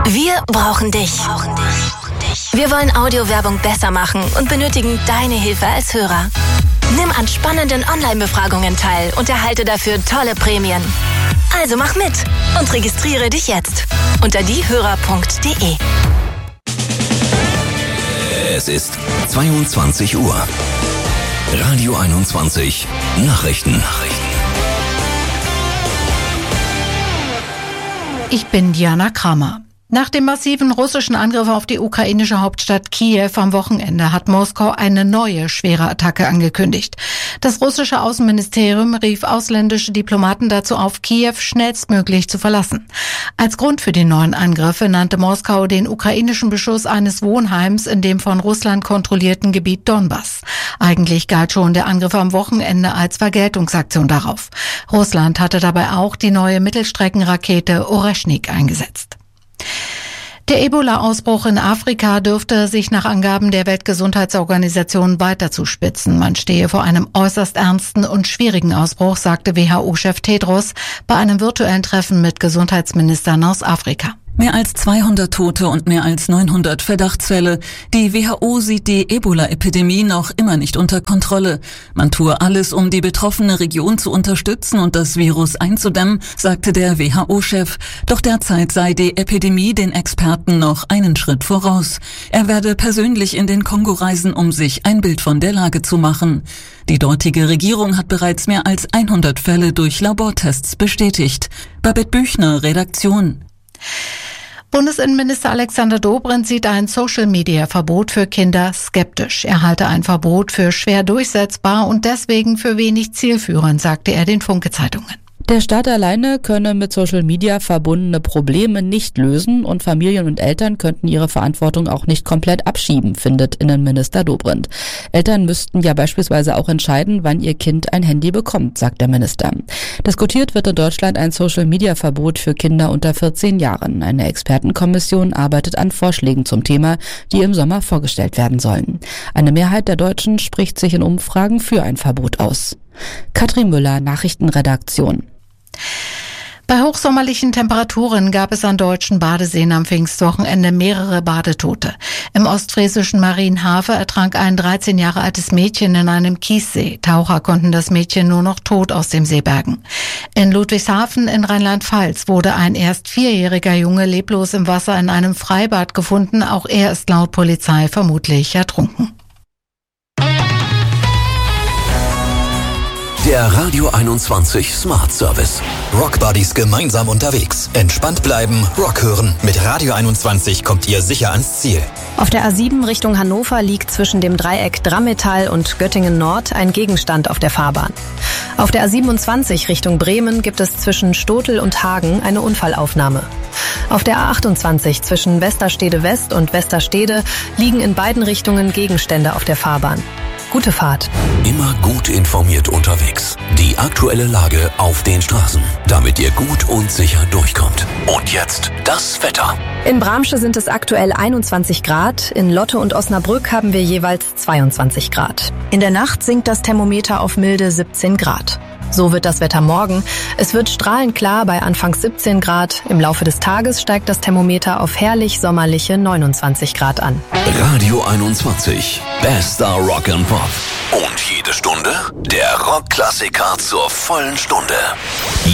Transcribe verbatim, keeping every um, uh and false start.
Wir brauchen dich. Wir wollen Audiowerbung besser machen und benötigen deine Hilfe als Hörer. Nimm an spannenden Online-Befragungen teil und erhalte dafür tolle Prämien. Also mach mit und registriere dich jetzt unter diehörer punkt de. Es ist zweiundzwanzig Uhr. Radio einundzwanzig Nachrichten. Ich bin Diana Kramer. Nach dem massiven russischen Angriff auf die ukrainische Hauptstadt Kiew am Wochenende hat Moskau eine neue schwere Attacke angekündigt. Das russische Außenministerium rief ausländische Diplomaten dazu auf, Kiew schnellstmöglich zu verlassen. Als Grund für die neuen Angriffe nannte Moskau den ukrainischen Beschuss eines Wohnheims in dem von Russland kontrollierten Gebiet Donbass. Eigentlich galt schon der Angriff am Wochenende als Vergeltungsaktion darauf. Russland hatte dabei auch die neue Mittelstreckenrakete Oreshnik eingesetzt. Der Ebola-Ausbruch in Afrika dürfte sich nach Angaben der Weltgesundheitsorganisation weiter zuspitzen. Man stehe vor einem äußerst ernsten und schwierigen Ausbruch, sagte W H O-Chef Tedros bei einem virtuellen Treffen mit Gesundheitsministern aus Afrika. Mehr als zweihundert Tote und mehr als neunhundert Verdachtsfälle. Die W H O sieht die Ebola-Epidemie noch immer nicht unter Kontrolle. Man tue alles, um die betroffene Region zu unterstützen und das Virus einzudämmen, sagte der W H O-Chef. Doch derzeit sei die Epidemie den Experten noch einen Schritt voraus. Er werde persönlich in den Kongo reisen, um sich ein Bild von der Lage zu machen. Die dortige Regierung hat bereits mehr als hundert Fälle durch Labortests bestätigt. Babette Büchner, Redaktion. Bundesinnenminister Alexander Dobrindt sieht ein Social-Media-Verbot für Kinder skeptisch. Er halte ein Verbot für schwer durchsetzbar und deswegen für wenig zielführend, sagte er den Funke-Zeitungen. Der Staat alleine könne mit Social Media verbundene Probleme nicht lösen und Familien und Eltern könnten ihre Verantwortung auch nicht komplett abschieben, findet Innenminister Dobrindt. Eltern müssten ja beispielsweise auch entscheiden, wann ihr Kind ein Handy bekommt, sagt der Minister. Diskutiert wird in Deutschland ein Social Media Verbot für Kinder unter vierzehn Jahren. Eine Expertenkommission arbeitet an Vorschlägen zum Thema, die im Sommer vorgestellt werden sollen. Eine Mehrheit der Deutschen spricht sich in Umfragen für ein Verbot aus. Katrin Müller, Nachrichtenredaktion. Bei hochsommerlichen Temperaturen gab es an deutschen Badeseen am Pfingstwochenende mehrere Badetote. Im ostfriesischen Marienhafe ertrank ein dreizehn Jahre altes Mädchen in einem Kiessee. Taucher konnten das Mädchen nur noch tot aus dem See bergen. In Ludwigshafen in Rheinland-Pfalz wurde ein erst vierjähriger Junge leblos im Wasser in einem Freibad gefunden. Auch er ist laut Polizei vermutlich ertrunken. Der Radio einundzwanzig Smart Service. Rock Buddies gemeinsam unterwegs. Entspannt bleiben, Rock hören. Mit Radio einundzwanzig kommt ihr sicher ans Ziel. Auf der A sieben Richtung Hannover liegt zwischen dem Dreieck Drammetal und Göttingen Nord ein Gegenstand auf der Fahrbahn. Auf der A siebenundzwanzig Richtung Bremen gibt es zwischen Stotel und Hagen eine Unfallaufnahme. Auf der A achtundzwanzig zwischen Westerstede West und Westerstede liegen in beiden Richtungen Gegenstände auf der Fahrbahn. Gute Fahrt. Immer gut informiert unterwegs. Die aktuelle Lage auf den Straßen, damit ihr gut und sicher durchkommt. Und jetzt das Wetter. In Bramsche sind es aktuell einundzwanzig Grad, in Lotte und Osnabrück haben wir jeweils zweiundzwanzig Grad. In der Nacht sinkt das Thermometer auf milde siebzehn Grad. So wird das Wetter morgen. Es wird strahlend klar bei anfangs siebzehn Grad. Im Laufe des Tages steigt das Thermometer auf herrlich sommerliche neunundzwanzig Grad an. Radio einundzwanzig. Bester Rock and Pop. Und jede Stunde der Rockklassiker zur vollen Stunde.